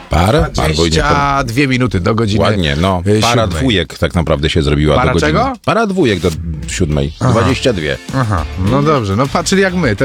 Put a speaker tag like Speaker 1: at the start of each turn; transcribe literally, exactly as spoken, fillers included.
Speaker 1: Par? Par
Speaker 2: dwadzieścia dwie minuty do godziny.
Speaker 1: Ładnie, no. Para
Speaker 2: siódmej.
Speaker 1: dwójek tak naprawdę się zrobiła.
Speaker 2: Para
Speaker 1: do godziny.
Speaker 2: czego?
Speaker 1: Para dwójek do siódmej.
Speaker 2: Aha.
Speaker 1: dwadzieścia dwie.
Speaker 2: Aha, no dobrze, no patrzyli jak my.